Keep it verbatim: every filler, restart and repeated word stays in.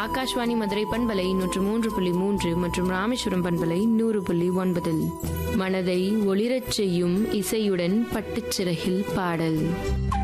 ஆகாஷ்வாணி மதுரை பண்பலை நூற்று மூன்று புள்ளி மூன்று மற்றும் ராமேஸ்வரம் பண்பலை நூறு புள்ளி ஒன்பதில் மனதை ஒளிரச் செய்யும் இசையுடன் பட்டுச்சிறகில் பாடல்.